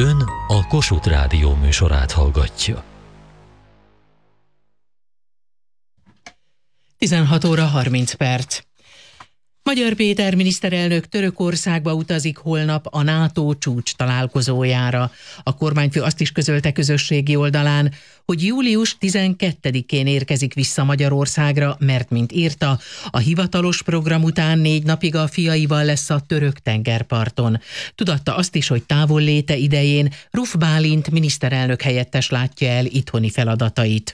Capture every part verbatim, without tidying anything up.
Ön a Kossuth Rádió műsorát hallgatja. tizenhat óra harminc perc. Magyar Péter miniszterelnök Törökországba utazik holnap a NATO csúcs találkozójára. A kormányfő azt is közölte közösségi oldalán, hogy július tizenkettedikén érkezik vissza Magyarországra, mert, mint írta, a hivatalos program után négy napig a fiaival lesz a török tengerparton. Tudatta azt is, hogy távolléte idején Ruf Bálint miniszterelnök helyettes látja el itthoni feladatait.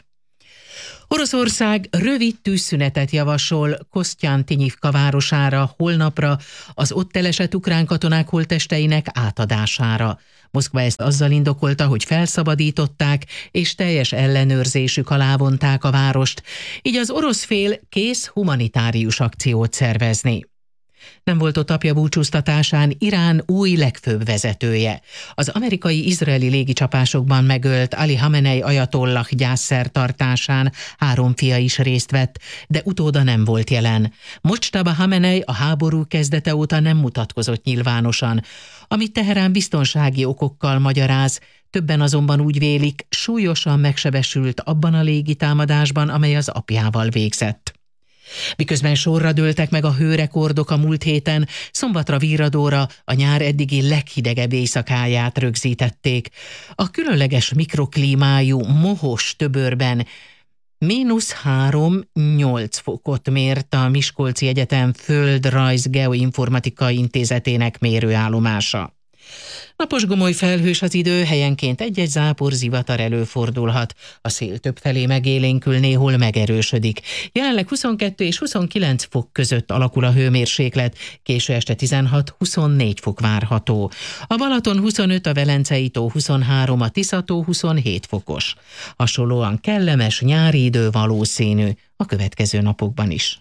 Oroszország rövid tűzszünetet javasol Kosztjantyinyivka városára holnapra az ott elesett ukrán katonák holttesteinek átadására. Moszkva ezt azzal indokolta, hogy felszabadították és teljes ellenőrzésük alá vonták a várost, így az orosz fél kész humanitárius akciót szervezni. Nem volt ott apja búcsúztatásán Irán új legfőbb vezetője. Az amerikai-izraeli légicsapásokban megölt Ali Hamenei ajatollah gyászszertartásán három fia is részt vett, de utóda nem volt jelen. Mojtaba Hamenei a háború kezdete óta nem mutatkozott nyilvánosan, amit Teherán biztonsági okokkal magyaráz, többen azonban úgy vélik, súlyosan megsebesült abban a légitámadásban, amely az apjával végzett. Miközben sorra dőltek meg a hőrekordok a múlt héten, szombatra virradóra a nyár eddigi leghidegebb éjszakáját rögzítették. A különleges mikroklímájú mohos töbörben mínusz három nyolc fokot mért a Miskolci Egyetem Földrajz Geoinformatikai Intézetének mérőállomása. Napos gomoly felhős az idő, helyenként egy-egy zápor, zivatar előfordulhat. A szél többfelé megélénkül, néhol megerősödik. Jelenleg huszonkettő és huszonkilenc fok között alakul a hőmérséklet, késő este tizenhat-huszonnégy fok várható. A Balaton huszonöt, a Velencei tó huszonhárom, a Tisza-tó huszonhét fokos. Hasonlóan kellemes nyári idő valószínű a következő napokban is.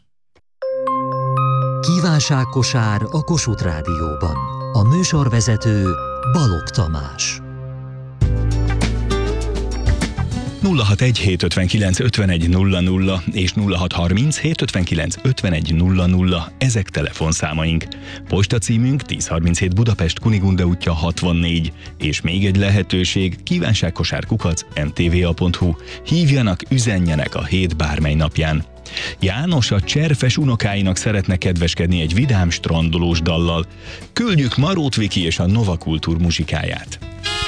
Kívánságkosár a Kossuth Rádióban. A műsorvezető Balogh Tamás. nulla hatvanegy hétszázötvenkilenc ötvenegy nulla nulla és nulla hatszázharminc hétszázötvenkilenc ötvenegy nulla nulla, ezek telefonszámaink. Postacímünk ezerharminchét Budapest, Kunigunda útja hatvannégy, és még egy lehetőség, kívánságkosár kukac em té vé á pont hú. Hívjanak, üzenjenek a hét bármely napján. János a cserfes unokáinak szeretne kedveskedni egy vidám strandolós dallal. Küldjük Marót Viki és a Nova Kultúr muzsikáját.